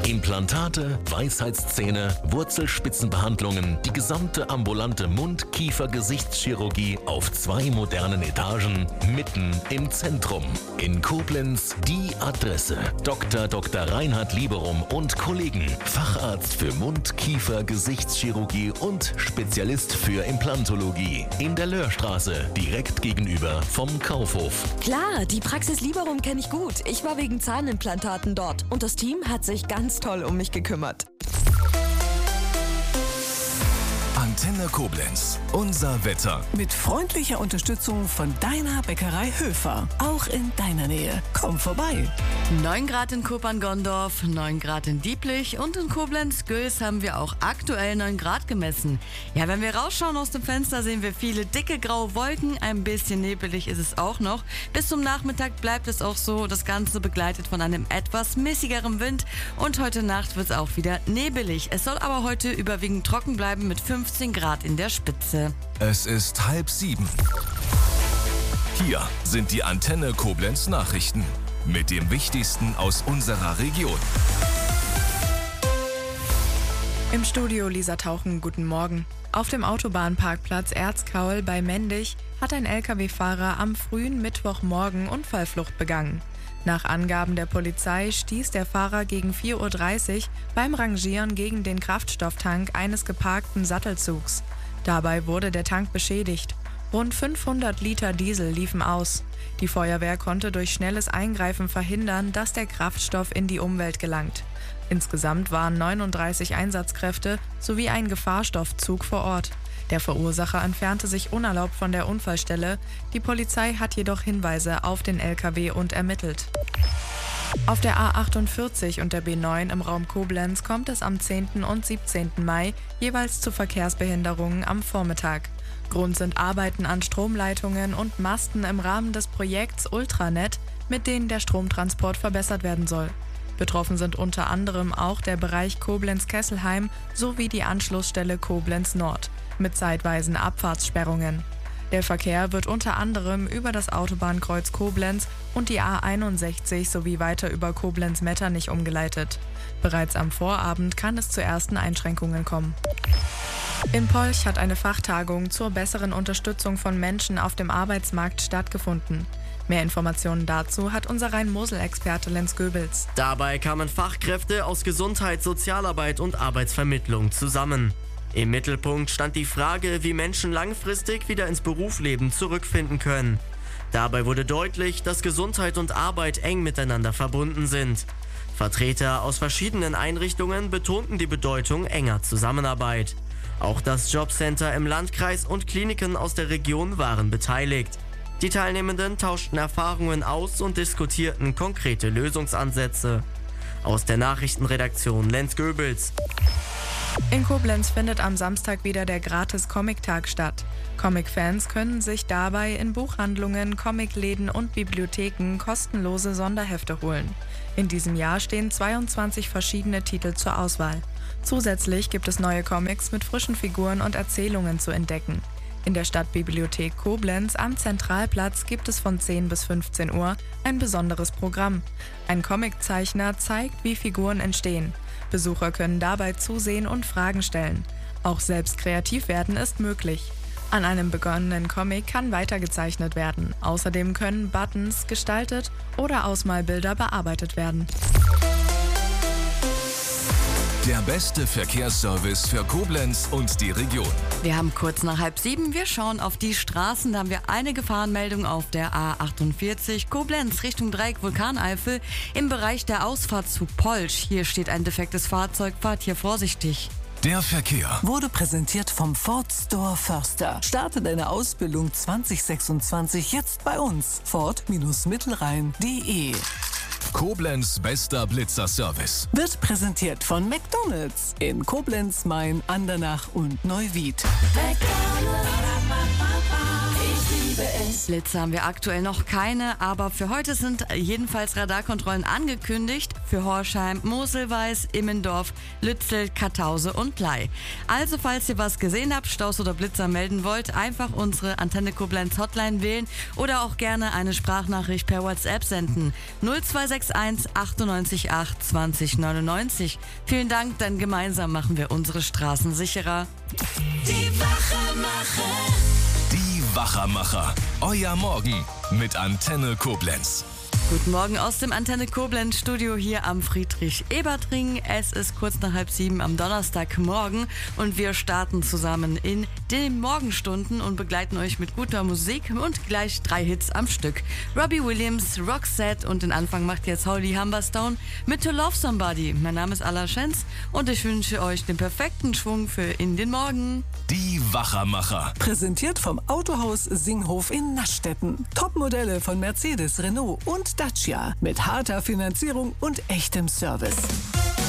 Implantate, Weisheitszähne, Wurzelspitzenbehandlungen, die gesamte ambulante Mund-Kiefer-Gesichtschirurgie auf 2 modernen Etagen, mitten im Zentrum. In Koblenz die Adresse: Dr. Reinhard Lieberum und Kollegen, Facharzt für Mund-Kiefer-Gesichtschirurgie und Spezialist für Implantologie. In der Löhrstraße, direkt gegenüber vom Kaufhof. Klar, die Praxis Lieberum kenne ich gut. Ich war wegen Zahnimplantaten dort und das Team hat sich ganz toll um mich gekümmert. Antenne Koblenz. Unser Wetter. Mit freundlicher Unterstützung von deiner Bäckerei Höfer. Auch in deiner Nähe. Komm vorbei. 9 Grad in Kopern-Gondorf, 9 Grad in Dieblich und in Koblenz-Göß haben wir auch aktuell 9 Grad gemessen. Ja, wenn wir rausschauen aus dem Fenster, sehen wir viele dicke graue Wolken. Ein bisschen nebelig ist es auch noch. Bis zum Nachmittag bleibt es auch so. Das Ganze begleitet von einem etwas missigeren Wind. Und heute Nacht wird es auch wieder nebelig. Es soll aber heute überwiegend trocken bleiben mit 15 Grad in der Spitze. Es ist 6:30. Hier sind die Antenne Koblenz Nachrichten mit dem Wichtigsten aus unserer Region. Im Studio Lisa Tauchen, guten Morgen. Auf dem Autobahnparkplatz Erzkaul bei Mendig hat ein Lkw-Fahrer am frühen Mittwochmorgen Unfallflucht begangen. Nach Angaben der Polizei stieß der Fahrer gegen 4:30 Uhr beim Rangieren gegen den Kraftstofftank eines geparkten Sattelzugs. Dabei wurde der Tank beschädigt. Rund 500 Liter Diesel liefen aus. Die Feuerwehr konnte durch schnelles Eingreifen verhindern, dass der Kraftstoff in die Umwelt gelangt. Insgesamt waren 39 Einsatzkräfte sowie ein Gefahrstoffzug vor Ort. Der Verursacher entfernte sich unerlaubt von der Unfallstelle. Die Polizei hat jedoch Hinweise auf den LKW und ermittelt. Auf der A48 und der B9 im Raum Koblenz kommt es am 10. und 17. Mai jeweils zu Verkehrsbehinderungen am Vormittag. Grund sind Arbeiten an Stromleitungen und Masten im Rahmen des Projekts Ultranet, mit denen der Stromtransport verbessert werden soll. Betroffen sind unter anderem auch der Bereich Koblenz-Kesselheim sowie die Anschlussstelle Koblenz Nord mit zeitweisen Abfahrtssperrungen. Der Verkehr wird unter anderem über das Autobahnkreuz Koblenz und die A61 sowie weiter über Koblenz-Metternich umgeleitet. Bereits am Vorabend kann es zu ersten Einschränkungen kommen. In Polch hat eine Fachtagung zur besseren Unterstützung von Menschen auf dem Arbeitsmarkt stattgefunden. Mehr Informationen dazu hat unser Rhein-Mosel-Experte Lenz Goebels. Dabei kamen Fachkräfte aus Gesundheit, Sozialarbeit und Arbeitsvermittlung zusammen. Im Mittelpunkt stand die Frage, wie Menschen langfristig wieder ins Berufsleben zurückfinden können. Dabei wurde deutlich, dass Gesundheit und Arbeit eng miteinander verbunden sind. Vertreter aus verschiedenen Einrichtungen betonten die Bedeutung enger Zusammenarbeit. Auch das Jobcenter im Landkreis und Kliniken aus der Region waren beteiligt. Die Teilnehmenden tauschten Erfahrungen aus und diskutierten konkrete Lösungsansätze. Aus der Nachrichtenredaktion Lenz Goebels. In Koblenz findet am Samstag wieder der Gratis-Comic-Tag statt. Comic-Fans können sich dabei in Buchhandlungen, Comicläden und Bibliotheken kostenlose Sonderhefte holen. In diesem Jahr stehen 22 verschiedene Titel zur Auswahl. Zusätzlich gibt es neue Comics mit frischen Figuren und Erzählungen zu entdecken. In der Stadtbibliothek Koblenz am Zentralplatz gibt es von 10 bis 15 Uhr ein besonderes Programm. Ein Comiczeichner zeigt, wie Figuren entstehen. Besucher können dabei zusehen und Fragen stellen. Auch selbst kreativ werden ist möglich. An einem begonnenen Comic kann weitergezeichnet werden. Außerdem können Buttons gestaltet oder Ausmalbilder bearbeitet werden. Der beste Verkehrsservice für Koblenz und die Region. Wir haben kurz nach 6:30. Wir schauen auf die Straßen. Da haben wir eine Gefahrenmeldung auf der A48 Koblenz Richtung Dreieck Vulkaneifel im Bereich der Ausfahrt zu Polch. Hier steht ein defektes Fahrzeug. Fahrt hier vorsichtig. Der Verkehr Wurde präsentiert vom Ford Store Förster. Starte deine Ausbildung 2026 jetzt bei uns. Ford-Mittelrhein.de. Koblenz bester Blitzerservice. Wird präsentiert von McDonald's in Koblenz, Main, Andernach und Neuwied. McDonald's, ich liebe liebe es. Blitze haben wir aktuell noch keine, aber für heute sind jedenfalls Radarkontrollen angekündigt für Horschheim, Moselweiß, Immendorf, Lützel, Kartause und Blei. Also falls ihr was gesehen habt, Staus oder Blitzer melden wollt, einfach unsere Antenne Koblenz Hotline wählen oder auch gerne eine Sprachnachricht per WhatsApp senden. 0261 98 8 20 99. Vielen Dank, denn gemeinsam machen wir unsere Straßen sicherer. Die Wachermacher. Die Wachermacher. Euer Morgen mit Antenne Koblenz. Guten Morgen aus dem Antenne Koblenz Studio hier am Friedrich-Ebert-Ring. Es ist kurz nach 6:30 am Donnerstagmorgen und wir starten zusammen in den Morgenstunden und begleiten euch mit guter Musik und gleich 3 Hits am Stück. Robbie Williams, Roxette und den Anfang macht jetzt Holly Humberstone mit To Love Somebody. Mein Name ist Alla Schenz und ich wünsche euch den perfekten Schwung für in den Morgen. Die Wachermacher. Präsentiert vom Autohaus Singhof in Naschstetten. Topmodelle von Mercedes, Renault und Dacia mit harter Finanzierung und echtem Service.